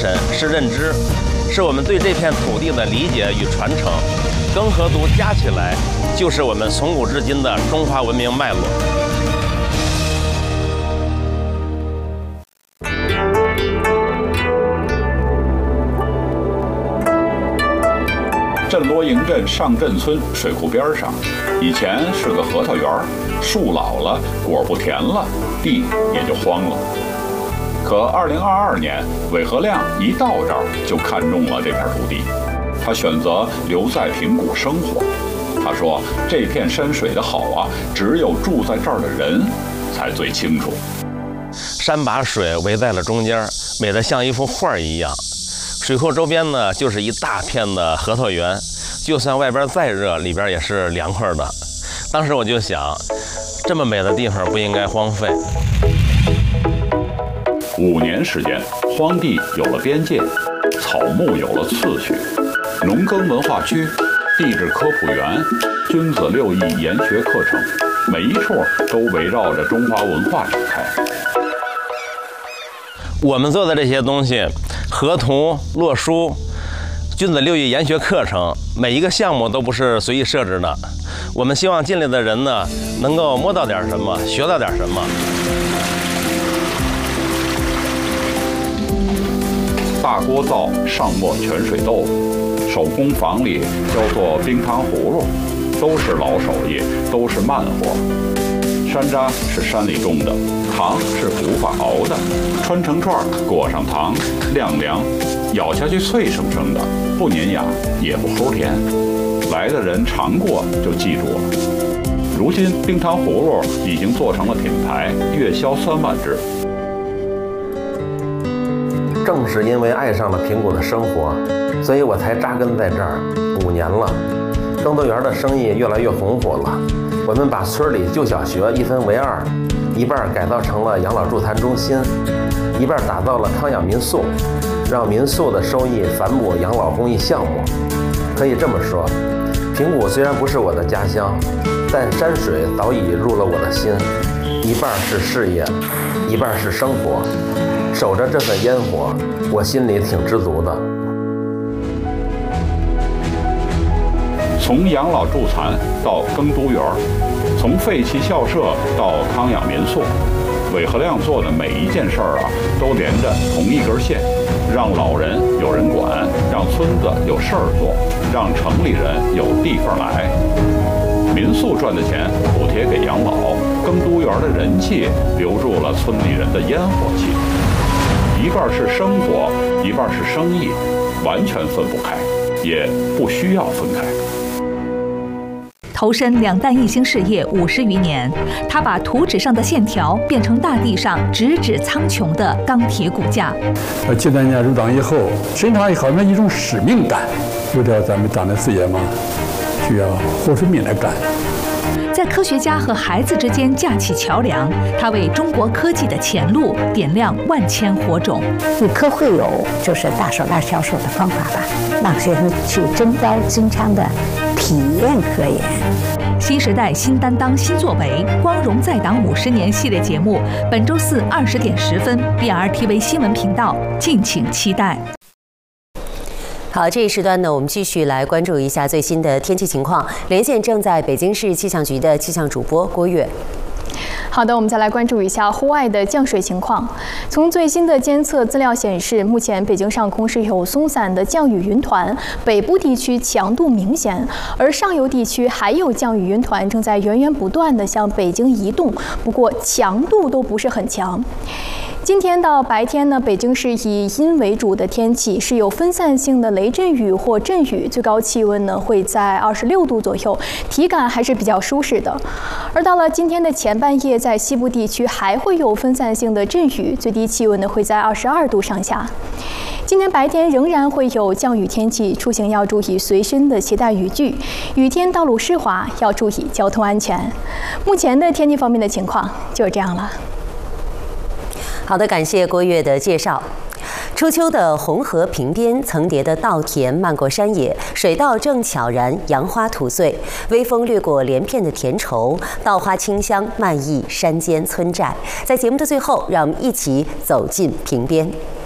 神，是认知，是我们对这片土地的理解与传承。庚和独加起来，就是我们从古至今的中华文明脉络。 镇罗营镇上镇村水库边上，以前是个核桃园，树老了，果不甜了，地也就荒了。可2022年，韦和亮一到这儿就看中了这片土地，他选择留在平谷生活。他说：“这片山水的好啊，只有住在这儿的人才最清楚。” 山把水围在了中间，美得像一幅画一样。水库周边呢，就是一大片的核桃园，就算外边再热，里边也是凉快的。当时我就想，这么美的地方不应该荒废。 5年时间，荒地有了边界，草木有了次序，农耕文化区、地质科普园、君子6艺研学课程，每一处都围绕着中华文化展开。 我们做的这些东西，河图、洛书、君子6艺研学课程，每一个项目都不是随意设置的。我们希望进来的人呢，能够摸到点什么，学到点什么。 大锅灶上磨泉水豆腐，手工坊里教做冰糖葫芦，都是老手艺，都是慢活。山楂是山里种的，糖是古法熬的，穿成串裹上糖，晾凉，咬下去脆生生的，不粘牙也不齁甜。来的人尝过就记住了。如今冰糖葫芦已经做成了品牌，月销3万只。 正是因为爱上了平谷的生活，所以我才扎根在这儿5年了。更多园的生意越来越红火了。我们把村里旧小学一分为2，一半改造成了养老助残中心，一半打造了康养民宿，让民宿的收益反哺养老公益项目。可以这么说，平谷虽然不是我的家乡，但山水早已入了我的心，一半是事业，一半是生活。守着这份烟火，我心里挺知足的。 从养老助残到耕读园，从废弃校舍到康养民宿，韦和亮做的每一件事儿啊，都连着同一根线，让老人有人管，让村子有事儿做，让城里人有地方来。民宿赚的钱补贴给养老，耕读园的人气留住了村里人的烟火气。一半是生活，一半是生意，完全分不开，也不需要分开。 投身2弹一星事业50余年，他把图纸上的线条变成大地上直指苍穹的钢铁骨架。 7多年入党以后，身上好像一种使命感，为了咱们党的事业嘛，就要豁出命来干。 在科学家和孩子之间架起桥梁，他为中国科技的前路点亮万千火种。 以科会友就是大手拉小手的方法吧，让学生去真刀真枪的体验科研。 新时代新担当新作为，光荣在党50年系列节目，本周4 20点10分 ，BRTV 新闻频道，敬请期待。 好，这一时段呢，我们继续来关注一下最新的天气情况。连线正在北京市气象局的气象主播郭月。 好的，我们再来关注一下户外的降水情况。从最新的监测资料显示，目前北京上空是有松散的降雨云团，北部地区强度明显，而上游地区还有降雨云团正在源源不断地向北京移动，不过强度都不是很强。今天到白天呢，北京是以阴为主的天气，是有分散性的雷阵雨或阵雨，最高气温呢会在26度左右，体感还是比较舒适的。而到了今天的前半夜，在西部地区还会有分散性的阵雨，最低气温呢会在22度上下。今天白天仍然会有降雨天气，出行要注意随身的携带雨具，雨天道路湿滑，要注意交通安全。目前的天气方面的情况就是这样了。 好的，感谢郭月的介绍。初秋的红河平边，层叠的稻田漫过山野，水稻正悄然扬花吐穗，微风掠过连片的田畴，稻花清香漫溢山间村寨。在节目的最后，让我们一起走进平边。